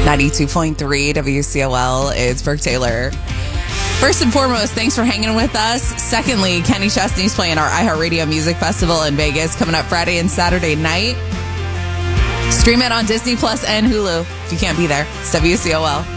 92.3 WCOL. It's Brooke Taylor. First and foremost, thanks for hanging with us. Secondly, Kenny Chesney's playing our iHeartRadio Music Festival in Vegas coming up Friday and Saturday night. Stream it on Disney Plus and Hulu if you can't be there. It's WCOL.